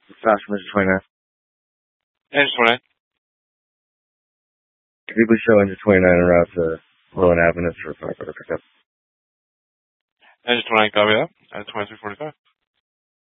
Fast from engine 29. Engine 29. Could you please show engine 29 en route to Lowland Avenue for firefighter pickup? Engine 29, copy that. At 2345.